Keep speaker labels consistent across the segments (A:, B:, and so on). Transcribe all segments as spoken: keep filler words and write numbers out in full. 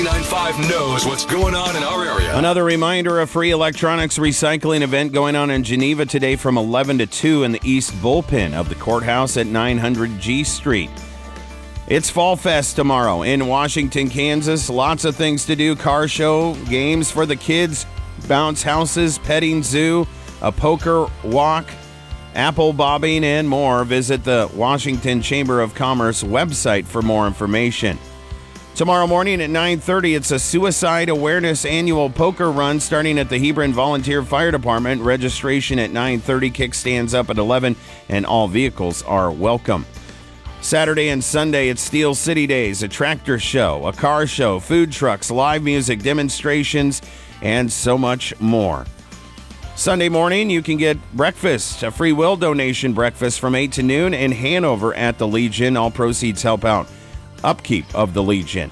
A: ninety-nine point five knows what's going on in our area.
B: Another reminder, a free electronics recycling event going on in Geneva today from eleven to two in the East Bullpen of the courthouse at nine hundred G Street. It's Fall Fest tomorrow in Washington, Kansas. Lots of things to do. Car show, games for the kids, bounce houses, petting zoo, a poker walk, apple bobbing, and more. Visit the Washington Chamber of Commerce website for more information. Tomorrow morning at nine thirty, it's a suicide awareness annual poker run starting at the Hebron Volunteer Fire Department. Registration at nine thirty, kickstands up at eleven, and all vehicles are welcome. Saturday and Sunday, it's Steel City Days, a tractor show, a car show, food trucks, live music, demonstrations, and so much more. Sunday morning, you can get breakfast, a free will donation breakfast from eight to noon in Hanover at the Legion. All proceeds help out upkeep of the Legion.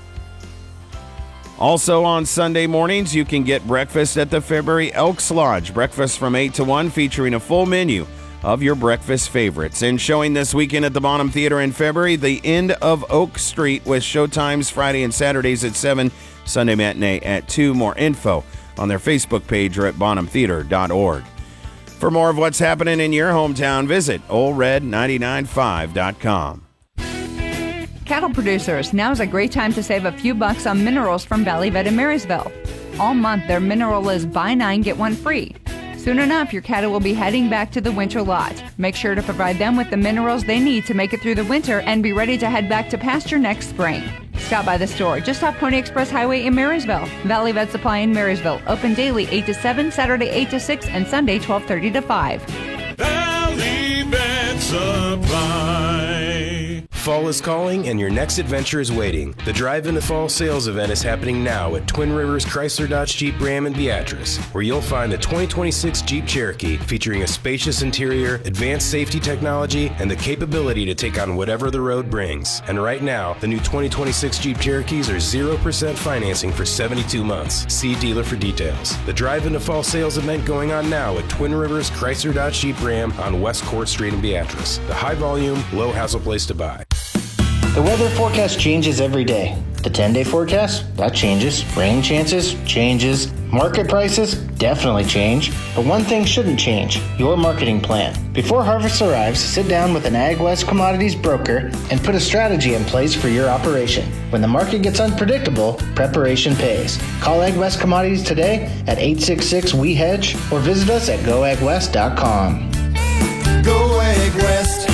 B: Also on Sunday mornings, you can get breakfast at the February Elks Lodge. Breakfast from eight to one featuring a full menu of your breakfast favorites. And showing this weekend at the Bonham Theater in February, The End of Oak Street with showtimes Friday and Saturdays at seven, Sunday matinee at two. More info on their Facebook page or at bonham theater dot org. For more of what's happening in your hometown, visit old red nine nine five dot com.
C: Cattle producers, now is a great time to save a few bucks on minerals from Valley Vet in Marysville. All month, their mineral is buy nine, get one free. Soon enough, your cattle will be heading back to the winter lot. Make sure to provide them with the minerals they need to make it through the winter and be ready to head back to pasture next spring. Stop by the store just off Pony Express Highway in Marysville. Valley Vet Supply in Marysville. Open daily eight to seven, Saturday eight to six, and Sunday twelve thirty to five.
D: Valley Vet Supply. Fall is calling and your next adventure is waiting. The Drive Into Fall sales event is happening now at Twin Rivers Chrysler Dodge Jeep Ram in Beatrice, where you'll find the twenty twenty-six Jeep Cherokee featuring a spacious interior, advanced safety technology, and the capability to take on whatever the road brings. And right now, the new twenty twenty-six Jeep Cherokees are zero percent financing for seventy-two months. See dealer for details. The Drive Into Fall sales event going on now at Twin Rivers Chrysler Dodge Jeep Ram on West Court Street in Beatrice. The high volume, low hassle place to buy.
E: The weather forecast changes every day. The ten-day forecast? That changes. Rain chances? Changes. Market prices? Definitely change. But one thing shouldn't change. Your marketing plan. Before harvest arrives, sit down with an AgWest commodities broker and put a strategy in place for your operation. When the market gets unpredictable, preparation pays. Call AgWest Commodities today at eight six six, W E hedge or visit us at go ag west dot com.
F: Go AgWest.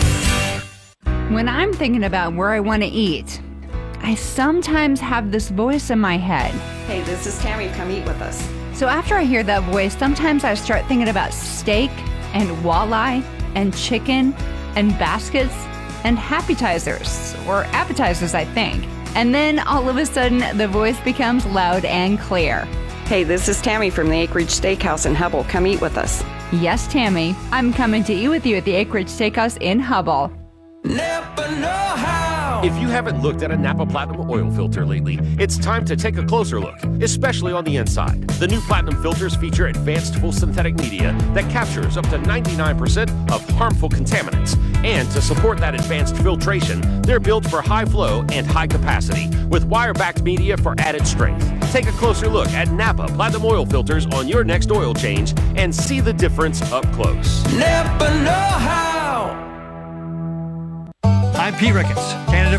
C: When I'm thinking about where I want to eat, I sometimes have this voice in my head.
G: Hey, this is Tammy. Come eat with us.
C: So after I hear that voice, sometimes I start thinking about steak and walleye and chicken and baskets and appetizers, or appetizers, I think. And then all of a sudden, the voice becomes loud and clear.
G: Hey, this is Tammy from the Acreage Steakhouse in Hubble. Come eat with us.
C: Yes, Tammy. I'm coming to eat with you at the Acreage Steakhouse in Hubble.
F: Napa know-how.
H: If you haven't looked at a Napa Platinum oil filter lately, it's time to take a closer look, especially on the inside. The new Platinum filters feature advanced full synthetic media that captures up to ninety-nine percent of harmful contaminants. And to support that advanced filtration, they're built for high flow and high capacity with wire-backed media for added strength. Take a closer look at Napa Platinum oil filters on your next oil change and see the difference up close.
F: Napa know-how.
I: I'm Pete Ricketts, candidate